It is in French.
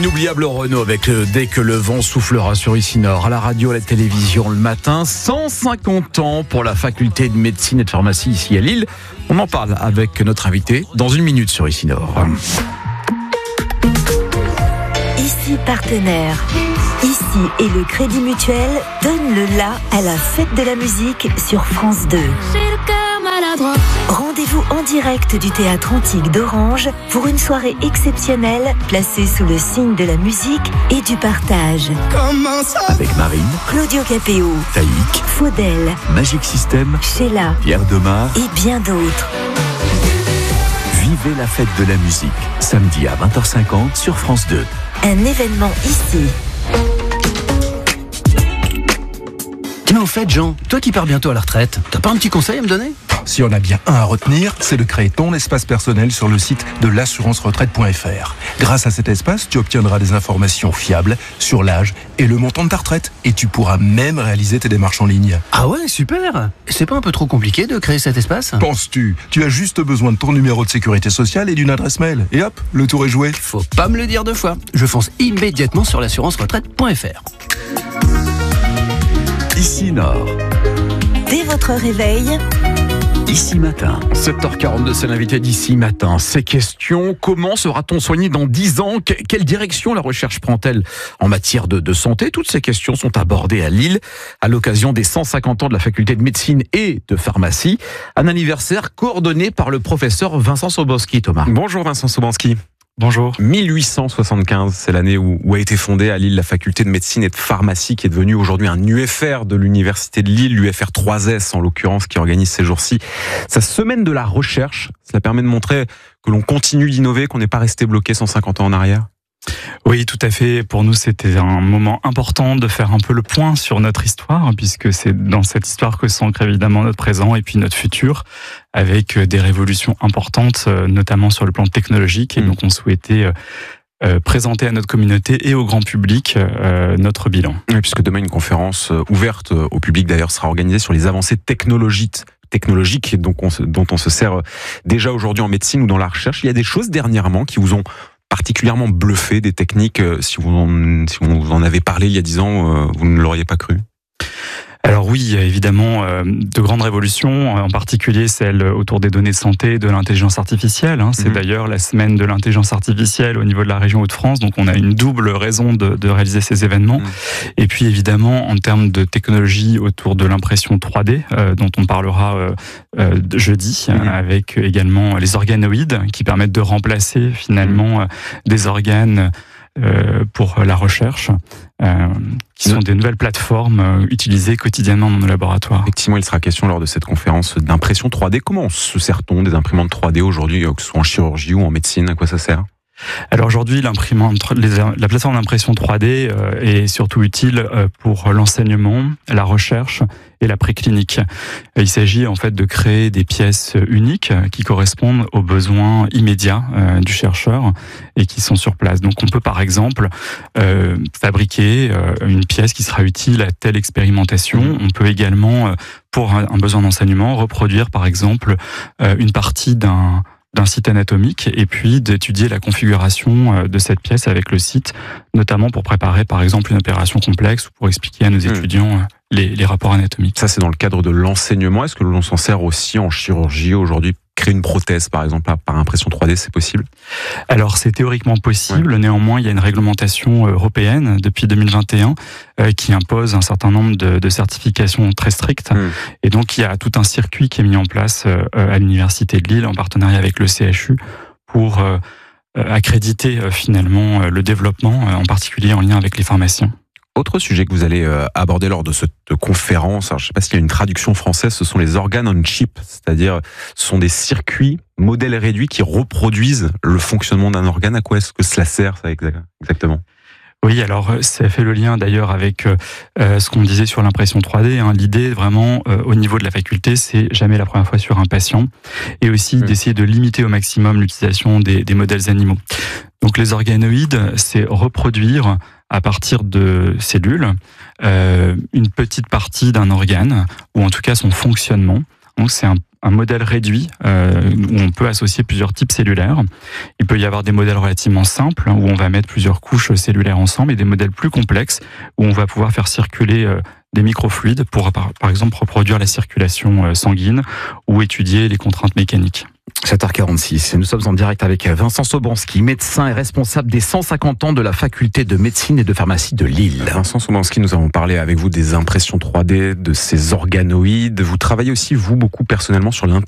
L'inoubliable Renaud avec Dès que le vent soufflera sur Ici Nord, à la radio, à la télévision le matin. 150 ans pour la faculté de médecine et de pharmacie ici à Lille. On en parle avec notre invité dans une minute sur Ici Nord. Ici partenaire. Ici et le Crédit Mutuel donne le la à la fête de la musique sur France 2. Rendez-vous en direct du Théâtre Antique d'Orange pour une soirée exceptionnelle placée sous le signe de la musique et du partage. Avec Marine, Claudio Capéo, Taïk, Faudel, Magic System, Sheila Pierre Demar et bien d'autres. Vivez la fête de la musique, samedi à 20h50 sur France 2. Un événement ici. Mais au fait, Jean, toi qui pars bientôt à la retraite, t'as pas un petit conseil à me donner ? Si on a bien un à retenir, c'est de créer ton espace personnel sur le site de l'assurance-retraite.fr. Grâce à cet espace, tu obtiendras des informations fiables sur l'âge et le montant de ta retraite. Et tu pourras même réaliser tes démarches en ligne. Ah ouais, super ! C'est pas un peu trop compliqué de créer cet espace ? Penses-tu ? Tu as juste besoin de ton numéro de sécurité sociale et d'une adresse mail. Et hop, le tour est joué. Faut pas me le dire deux fois. Je fonce immédiatement sur l'assurance-retraite.fr. Ici Nord, Dès votre réveil, Ici Matin. 7h42, c'est l'invité d'Ici Matin. Ces questions, comment sera-t-on soigné dans 10 ans ? Quelle direction la recherche prend-elle en matière de santé ? Toutes ces questions sont abordées à Lille à l'occasion des 150 ans de la faculté de médecine et de pharmacie. Un anniversaire coordonné par le professeur Vincent Sobanski, Thomas. Bonjour Vincent Sobanski. Bonjour. 1875, c'est l'année où a été fondée à Lille la faculté de médecine et de pharmacie qui est devenue aujourd'hui un UFR de l'université de Lille, l'UFR 3S en l'occurrence, qui organise ces jours-ci sa semaine de la recherche. Cela permet de montrer que l'on continue d'innover, qu'on n'est pas resté bloqué 150 ans en arrière. Oui, tout à fait. Pour nous, c'était un moment important de faire un peu le point sur notre histoire, puisque c'est dans cette histoire que s'ancre évidemment notre présent et puis notre futur, avec des révolutions importantes, notamment sur le plan technologique. Et donc, on souhaitait présenter à notre communauté et au grand public notre bilan. Oui, puisque demain, une conférence ouverte au public d'ailleurs sera organisée sur les avancées technologiques dont on se sert déjà aujourd'hui en médecine ou dans la recherche. Il y a des choses dernièrement qui vous ont particulièrement bluffé, des techniques, si vous en avez parlé il y a 10 ans, vous ne l'auriez pas cru? Alors oui, il y a évidemment de grandes révolutions, en particulier celle autour des données de santé et de l'intelligence artificielle. C'est d'ailleurs la semaine de l'intelligence artificielle au niveau de la région Hauts-de-France, donc on a une double raison de réaliser ces événements. Et puis évidemment, en termes de technologie autour de l'impression 3D, dont on parlera jeudi, avec également les organoïdes qui permettent de remplacer finalement des organes pour la recherche, qui sont des nouvelles plateformes utilisées quotidiennement dans nos laboratoires. Effectivement, il sera question lors de cette conférence d'impression 3D. Comment se sert-on des imprimantes 3D aujourd'hui, que ce soit en chirurgie ou en médecine? À quoi ça sert? Alors aujourd'hui, la plateforme d'impression 3D est surtout utile pour l'enseignement, la recherche et la préclinique. Il s'agit en fait de créer des pièces uniques qui correspondent aux besoins immédiats du chercheur et qui sont sur place. Donc on peut par exemple fabriquer une pièce qui sera utile à telle expérimentation. On peut également, pour un besoin d'enseignement, reproduire par exemple une partie d'un site anatomique et puis d'étudier la configuration de cette pièce avec le site, notamment pour préparer par exemple une opération complexe ou pour expliquer à nos étudiants les rapports anatomiques. Ça, c'est dans le cadre de l'enseignement. Est-ce que l'on s'en sert aussi en chirurgie aujourd'hui? Créer une prothèse, par exemple, par impression 3D, c'est possible? Alors, c'est théoriquement possible. Néanmoins, il y a une réglementation européenne depuis 2021 qui impose un certain nombre de certifications très strictes. Et donc, il y a tout un circuit qui est mis en place à l'Université de Lille en partenariat avec le CHU pour accréditer finalement le développement, en particulier en lien avec les pharmaciens. Autre sujet que vous allez aborder lors de cette conférence, alors je ne sais pas s'il y a une traduction française, ce sont les organes on chip, c'est-à-dire ce sont des circuits, modèles réduits qui reproduisent le fonctionnement d'un organe. À quoi est-ce que cela sert, ça, exactement? Oui, alors ça fait le lien d'ailleurs avec ce qu'on disait sur l'impression 3D. L'idée vraiment au niveau de la faculté, c'est jamais la première fois sur un patient, et aussi d'essayer de limiter au maximum l'utilisation des modèles animaux. Donc les organoïdes, c'est reproduire à partir de cellules une petite partie d'un organe, ou en tout cas son fonctionnement. Donc c'est un modèle réduit où on peut associer plusieurs types cellulaires. Il peut y avoir des modèles relativement simples où on va mettre plusieurs couches cellulaires ensemble et des modèles plus complexes où on va pouvoir faire circuler des microfluides pour, par exemple, reproduire la circulation sanguine ou étudier les contraintes mécaniques. 7h46, nous sommes en direct avec Vincent Sobanski, médecin et responsable des 150 ans de la faculté de médecine et de pharmacie de Lille. Vincent Sobanski, nous avons parlé avec vous des impressions 3D, de ces organoïdes. Vous travaillez aussi, vous, beaucoup personnellement sur l'intelligence